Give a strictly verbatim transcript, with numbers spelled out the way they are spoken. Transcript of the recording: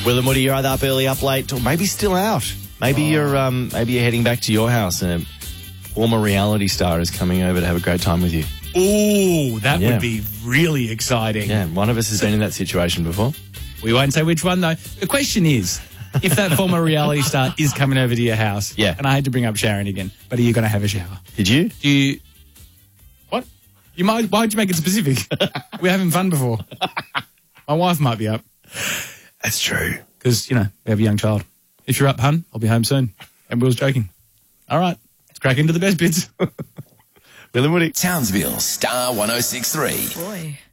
Will and Woody, you're either up early, up late, or maybe still out. Maybe oh. you're um, maybe you're heading back to your house and a former reality star is coming over to have a great time with you. Ooh, that yeah. would be really exciting. Yeah, one of us has been in that situation before. We won't say which one, though. The question is, if that former reality star is coming over to your house, yeah. and I hate to bring up Sharon again, but are you going to have a shower? Did you? Do you... What? You might. Why'd you make it specific? We're having fun before. My wife might be up. That's true. Because, you know, we have a young child. If you're up, hun, I'll be home soon. And Will's joking. All right, let's crack into the best bits. Will and Woody. Townsville, Star one oh six three. Boy.